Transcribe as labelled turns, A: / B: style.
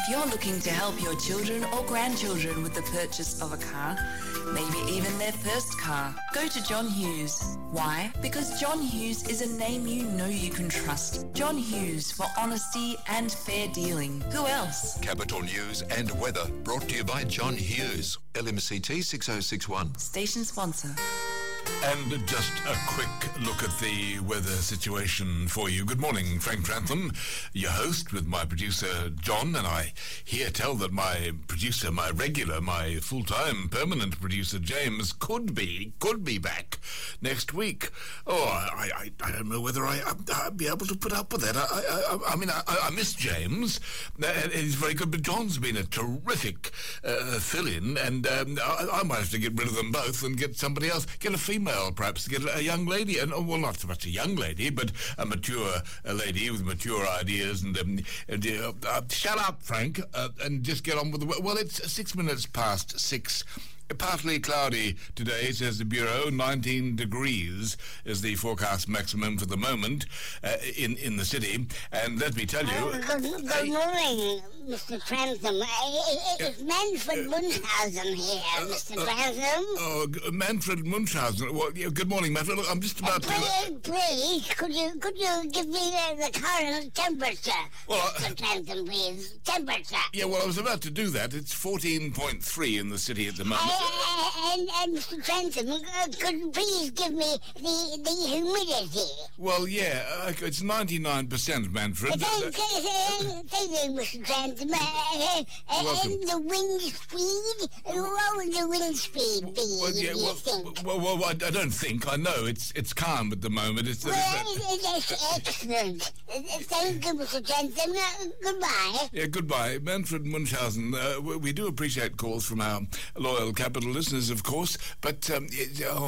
A: you're looking to help your children or grandchildren with the purchase of a car, maybe even their first car, go to John Hughes. Why? Because John Hughes is a name you know you can trust. John Hughes, for honesty and fair dealing. Who else?
B: Capital News and weather brought to you by John Hughes. LMCT 6061.
A: Station sponsor.
C: And just a quick look at the weather situation for you. Good morning, Frank Trantham, your host with my producer John, and I here tell that my producer, my regular, my full-time permanent producer James could be back next week. Oh, I don't know whether I'll be able to put up with that. I mean, I miss James, and he's very good, but John's been a terrific fill-in, and I might have to get rid of them both and get somebody else, get a female perhaps, to get a young lady, and well, not so much a young lady, but a mature lady with mature ideas, and shut up, Frank, and just get on with the well, it's 6 minutes past 6. Partly cloudy today, says the Bureau. 19 degrees is the forecast maximum for the moment in the city. And let me tell you...
D: Good morning, Mr. Trantham. It's Manfred Munchausen here, Mr. Trantham.
C: Oh, Manfred Munchausen. Well, yeah, good morning, Manfred. Look, I'm just about to...
D: Please, could you give me the current temperature,
C: well,
D: Mr. Trantham, please? Temperature.
C: Yeah, well, I was about to do that. It's 14.3 in the city at the moment.
D: And Mr. Trantham, could you please give me the humidity?
C: Well, yeah, it's 99%, Manfred.
D: Thank you, Mr. Trantham. And the wind speed? What would the wind speed be,
C: well, yeah,
D: do you think?
C: Well, I don't think. I know. It's calm at the moment.
D: That's excellent. Thank you, Mr. Trantham. Goodbye.
C: Yeah, goodbye. Manfred Munchausen, we do appreciate calls from our loyal Capital listeners, of course, but